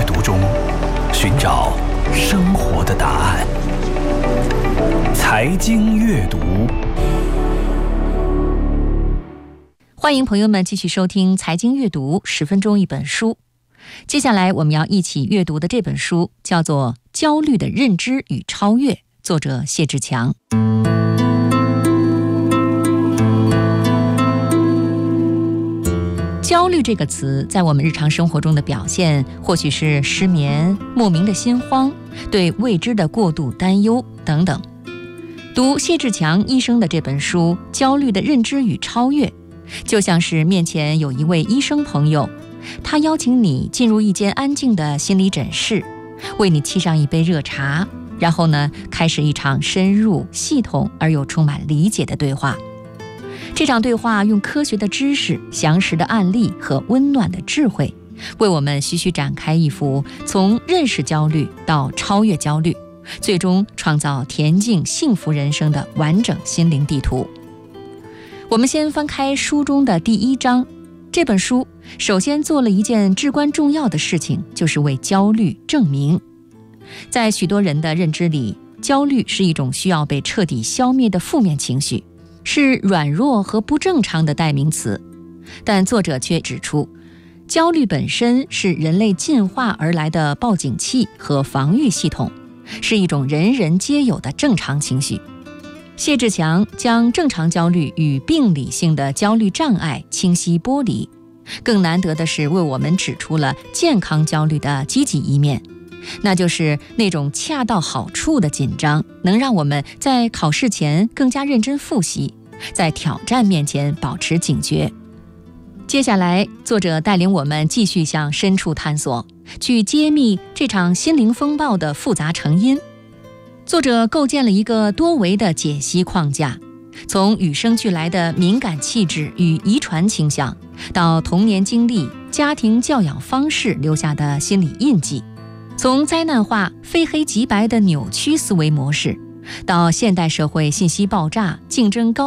读中寻找生活的答案。财经阅读， 欢迎朋友们继续收听财经阅读10分钟一本书。接下来我们要一起阅读的这本书叫做《焦虑的认知与超越》，作者谢志强。焦虑这个词在我们日常生活中的表现，或许是失眠、莫名的心慌、对未知的过度担忧等等。读谢志强医生的这本书《焦虑的认知与超越》，就像是面前有一位医生朋友，他邀请你进入一间安静的心理诊室，为你沏上一杯热茶，然后呢，开始一场深入、系统而又充满理解的对话。这场对话用科学的知识、详实的案例和温暖的智慧，为我们徐徐展开一幅从认识焦虑到超越焦虑，最终创造恬静幸福人生的完整心灵地图。我们先翻开书中的第1章。这本书首先做了一件至关重要的事情，就是为焦虑证明。在许多人的认知里，焦虑是一种需要被彻底消灭的负面情绪，是软弱和不正常的代名词。但作者却指出，焦虑本身是人类进化而来的报警器和防御系统，是一种人人皆有的正常情绪。谢志强将正常焦虑与病理性的焦虑障碍清晰剥离，更难得的是为我们指出了健康焦虑的积极一面，那就是那种恰到好处的紧张，能让我们在考试前更加认真复习，在挑战面前保持警觉。接下来，作者带领我们继续向深处探索，去揭秘这场心灵风暴的复杂成因。作者构建了一个多维的解析框架，从与生俱来的敏感气质与遗传倾向，到童年经历、家庭教养方式留下的心理印记，从灾难化、非黑即白的扭曲思维模式，到现代社会信息爆炸、竞争高